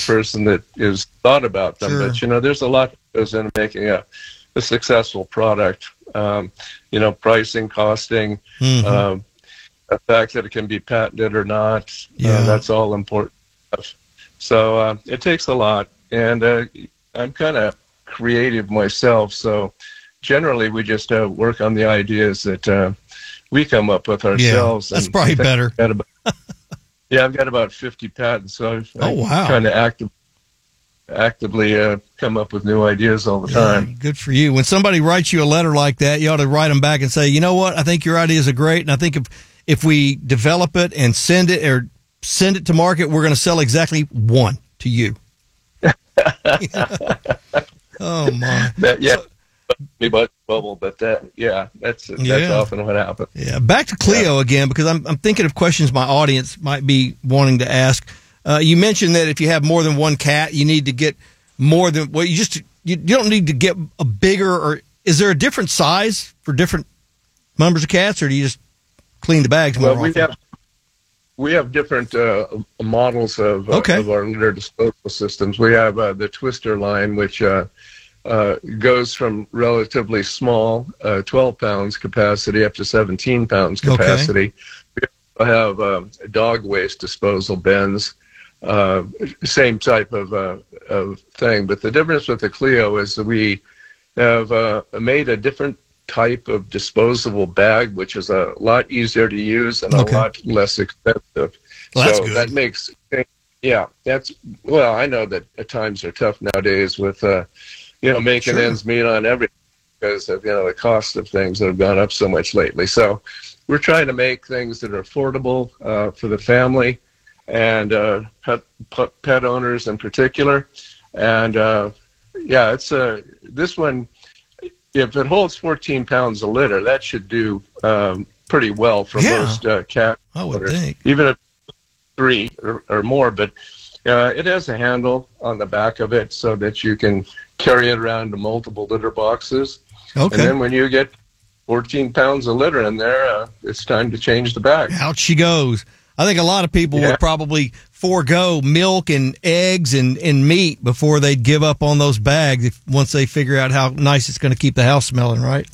person that is thought about them. Sure. But, there's a lot that goes into making a successful product. Pricing, costing, the fact that it can be patented or not, that's all important stuff. So it takes a lot. And I'm kind of creative myself, so generally we just work on the ideas that we come up with ourselves. That's probably better. I've got about 50 patents, so I kind of actively come up with new ideas all the time. Good for you. When somebody writes you a letter like that, you ought to write them back and say, you know what, I think your ideas are great, and I think if we develop it and send it to market, we're going to sell exactly one to you. Oh my! Bubble, but that's often what happens. Yeah, back to Clio again, because I'm thinking of questions my audience might be wanting to ask. You mentioned that if you have more than one cat, you need to get more than you don't need to get a bigger, or is there a different size for different numbers of cats, or do you just clean the bags more often? We have different models of our litter disposal systems. We have the Twister line, which goes from relatively small, 12 pounds capacity, up to 17 pounds capacity. We have dog waste disposal bins, same type of thing. But the difference with the Clio is that we have made a different type of disposable bag, which is a lot easier to use and a lot less expensive. Well, that's good. That makes, I know that times are tough nowadays with, making ends meet on everything because of, the cost of things that have gone up so much lately. So we're trying to make things that are affordable for the family and pet owners in particular. And it's this one. If it holds 14 pounds a litter, that should do pretty well for most cat I would litters, think. even if 3 or more. But it has a handle on the back of it so that you can carry it around to multiple litter boxes. Okay. And then when you get 14 pounds of litter in there, it's time to change the bag. Out she goes. I think a lot of people would probably forego milk and eggs and meat before they'd give up on those bags once they figure out how nice it's going to keep the house smelling, right?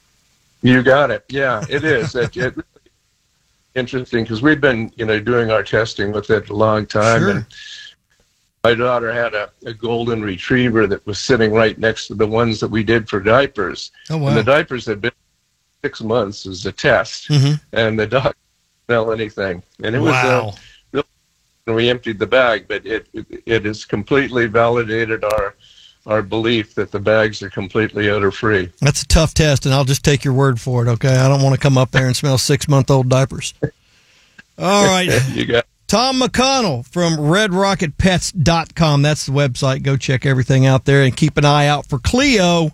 You got it. Yeah, it is. It's really interesting because we've been, doing our testing with it a long time. Sure. And my daughter had a golden retriever that was sitting right next to the ones that we did for diapers. Oh, wow. And the diapers had been 6 months as a test. And the dog smell anything, and it was we emptied the bag, but it has completely validated our belief that the bags are completely odor free. That's a tough test, and I'll just take your word for it. Okay, I don't want to come up there and smell 6-month-old diapers. All right. You got Tom McConnell from RedRocketPets.com. That's the website. Go check everything out there and keep an eye out for Clio.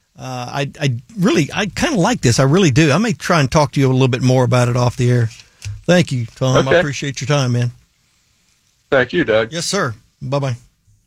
I kind of like this. I really do. I may try and talk to you a little bit more about it off the air. Thank you, Tom. I appreciate your time, man. Thank you, Doug. Yes, sir. Bye-bye.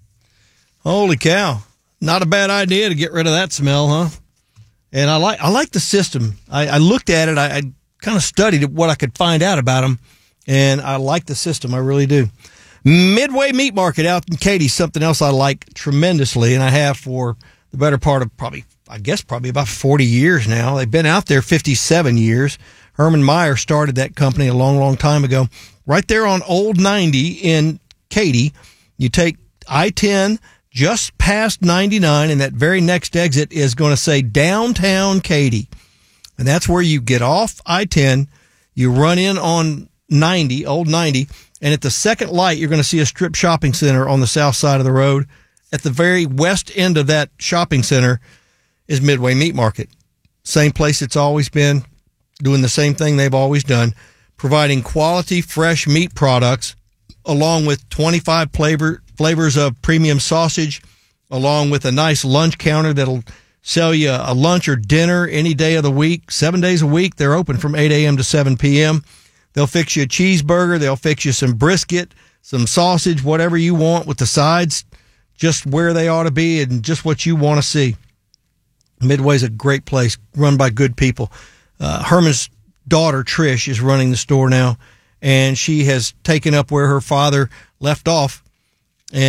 Holy cow. Not a bad idea to get rid of that smell, huh? And I like the system. I looked at it. I kind of studied what I could find out about them, and I like the system. I really do. Midway Meat Market out in Katy, something else I like tremendously, and I have for the better part of probably about 40 years now. They've been out there 57 years. Herman Meyer started that company a long, long time ago. Right there on Old 90 in Katy, you take I-10 just past 99, and that very next exit is going to say downtown Katy. And that's where you get off I-10, you run in on 90, Old 90, and at the second light, you're going to see a strip shopping center on the south side of the road. At the very west end of that shopping center is Midway Meat Market. Same place it's always been, doing the same thing they've always done, providing quality, fresh meat products, along with 25 flavors of premium sausage, along with a nice lunch counter that'll sell you a lunch or dinner any day of the week. 7 days a week, they're open from 8 a.m. to 7 p.m. They'll fix you a cheeseburger. They'll fix you some brisket, some sausage, whatever you want with the sides, just where they ought to be and just what you want to see. Midway's a great place, run by good people. Herman's daughter, Trish, is running the store now, and she has taken up where her father left off and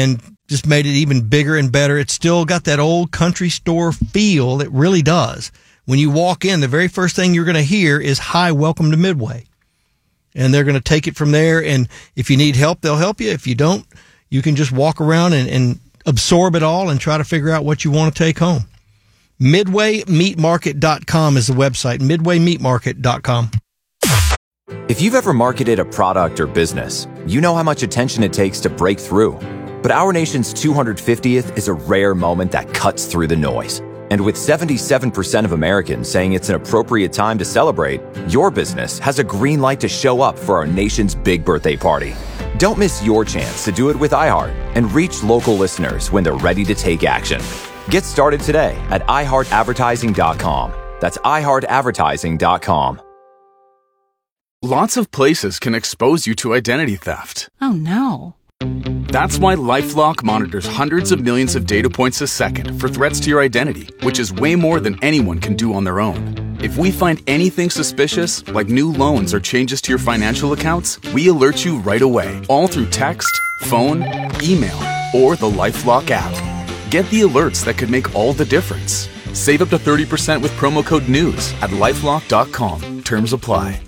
just made it even bigger and better. It's still got that old country store feel. It really does. When you walk in, the very first thing you're going to hear is, "Hi, welcome to Midway." And they're going to take it from there. And if you need help, they'll help you. If you don't, you can just walk around and absorb it all and try to figure out what you want to take home. MidwayMeatMarket.com is the website. MidwayMeatMarket.com. If you've ever marketed a product or business, you know how much attention it takes to break through. But our nation's 250th is a rare moment that cuts through the noise. And with 77% of Americans saying it's an appropriate time to celebrate, your business has a green light to show up for our nation's big birthday party. Don't miss your chance to do it with iHeart and reach local listeners when they're ready to take action. Get started today at iHeartAdvertising.com. That's iHeartAdvertising.com. Lots of places can expose you to identity theft. Oh no. That's why LifeLock monitors hundreds of millions of data points a second for threats to your identity, which is way more than anyone can do on their own. If we find anything suspicious, like new loans or changes to your financial accounts, we alert you right away, all through text, phone, email, or the LifeLock app. Get the alerts that could make all the difference. Save up to 30% with promo code NEWS at LifeLock.com. Terms apply.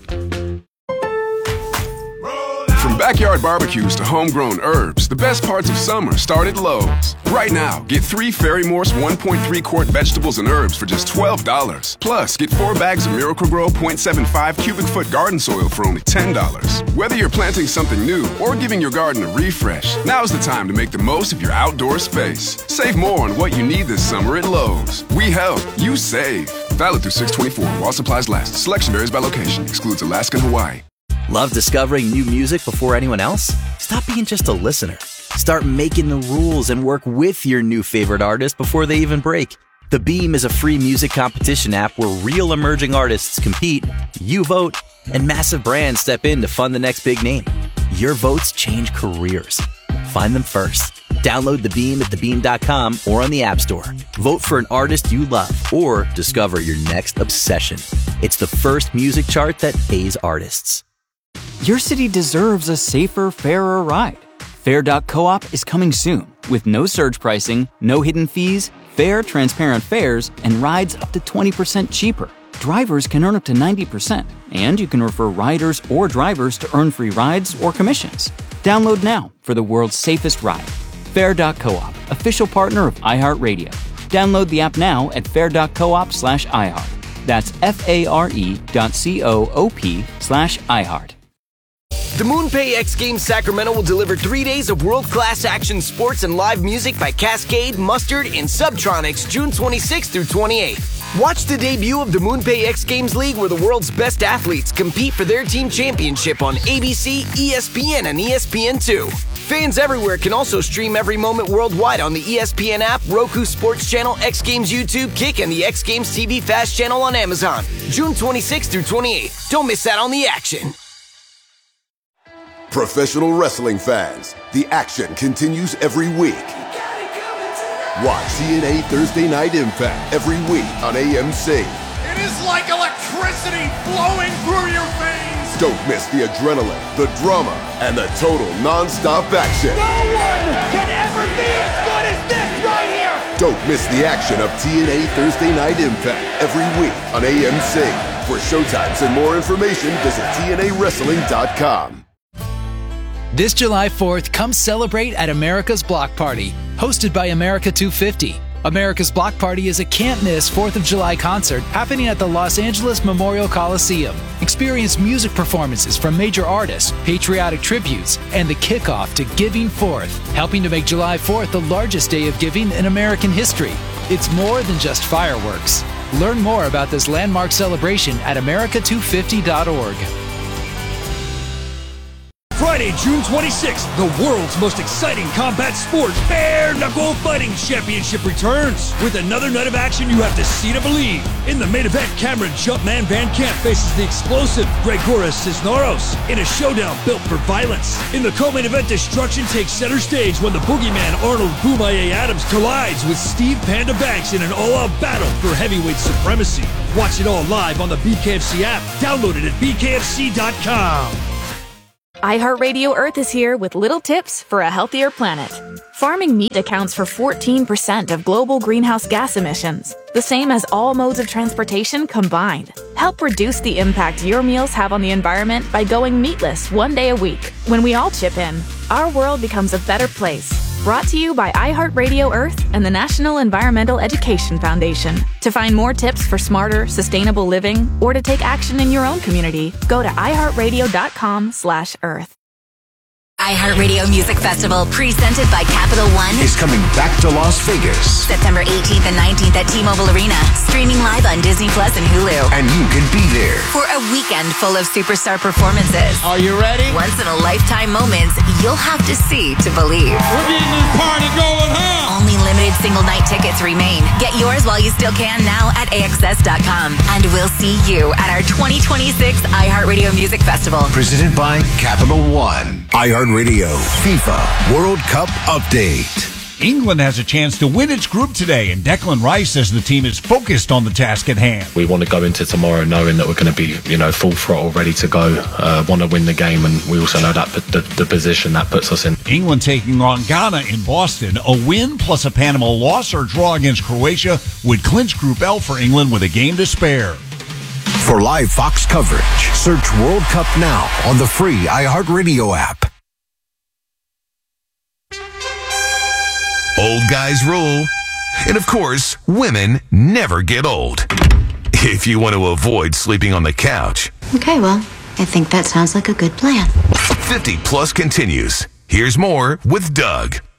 From backyard barbecues to homegrown herbs, the best parts of summer start at Lowe's. Right now, get 3 Fairy Morse 1.3 quart vegetables and herbs for just $12. Plus, get 4 bags of Miracle-Gro 0.75 cubic foot garden soil for only $10. Whether you're planting something new or giving your garden a refresh, now's the time to make the most of your outdoor space. Save more on what you need this summer at Lowe's. We help, you save. Valid through 6/24 while supplies last. Selection varies by location. Excludes Alaska and Hawaii. Love discovering new music before anyone else? Stop being just a listener. Start making the rules and work with your new favorite artist before they even break. The Beam is a free music competition app where real emerging artists compete, you vote, and massive brands step in to fund the next big name. Your votes change careers. Find them first. Download The Beam at thebeam.com or on the App Store. Vote for an artist you love or discover your next obsession. It's the first music chart that pays artists. Your city deserves a safer, fairer ride. Fair.coop is coming soon with no surge pricing, no hidden fees, fair, transparent fares, and rides up to 20% cheaper. Drivers can earn up to 90%, and you can refer riders or drivers to earn free rides or commissions. Download now for the world's safest ride. Fair.coop, official partner of iHeartRadio. Download the app now at fair.coop/iHeart. That's FARE.coop/iHeart. The MoonPay X Games Sacramento will deliver 3 days of world-class action sports and live music by Cascade, Mustard, and Subtronics June 26th through 28th. Watch the debut of the MoonPay X Games League where the world's best athletes compete for their team championship on ABC, ESPN, and ESPN2. Fans everywhere can also stream every moment worldwide on the ESPN app, Roku Sports Channel, X Games YouTube, Kick, and the X Games TV Fast Channel on Amazon. June 26th through 28th. Don't miss out on the action. Professional wrestling fans, the action continues every week. Watch TNA Thursday Night Impact every week on AMC. It is like electricity flowing through your veins. Don't miss the adrenaline, the drama, and the total non-stop action. No one can ever be as good as this right here. Don't miss the action of TNA Thursday Night Impact every week on AMC. For showtimes and more information, visit TNAWrestling.com. This July 4th, come celebrate at America's Block Party, hosted by America 250. America's Block Party is a can't-miss 4th of July concert happening at the Los Angeles Memorial Coliseum. Experience music performances from major artists, patriotic tributes, and the kickoff to Giving Forth, helping to make July 4th the largest day of giving in American history. It's more than just fireworks. Learn more about this landmark celebration at america250.org. Friday, June 26th, the world's most exciting combat sport, Bare Knuckle Fighting Championship returns with another night of action you have to see to believe. In the main event, Cameron Jumpman Van Camp faces the explosive Gregoras Cisneros in a showdown built for violence. In the co-main event, destruction takes center stage when the boogeyman Arnold Boomaye Adams collides with Steve Panda Banks in an all-out battle for heavyweight supremacy. Watch it all live on the BKFC app. Download it at bkfc.com. iHeartRadio Earth is here with little tips for a healthier planet. Farming meat accounts for 14% of global greenhouse gas emissions, the same as all modes of transportation combined. Help reduce the impact your meals have on the environment by going meatless one day a week. When we all chip in, our world becomes a better place. Brought to you by iHeartRadio Earth and the National Environmental Education Foundation. To find more tips for smarter, sustainable living, or to take action in your own community, go to iHeartRadio.com/Earth. iHeartRadio Music Festival, presented by Capital One, is coming back to Las Vegas. September 18th and 19th at T-Mobile Arena, streaming live on Disney Plus and Hulu. And you can be there for a weekend full of superstar performances. Are you ready? Once-in-a-lifetime moments you'll have to see to believe. We're getting this party going, huh? Only limited single-night tickets remain. Get yours while you still can now at AXS.com. And we'll see you at our 2026 iHeartRadio Music Festival. Presented by Capital One. iHeartRadio FIFA World Cup Update. England has a chance to win its group today, and Declan Rice says the team is focused on the task at hand. We want to go into tomorrow knowing that we're going to be, full throttle, ready to go, want to win the game, and we also know that the position that puts us in. England taking on Ghana in Boston. A win plus a Panama loss or draw against Croatia would clinch Group L for England with a game to spare. For live Fox coverage, search World Cup now on the free iHeartRadio app. Old guys rule. And of course, women never get old. If you want to avoid sleeping on the couch. Okay, well, I think that sounds like a good plan. 50 Plus continues. Here's more with Doug.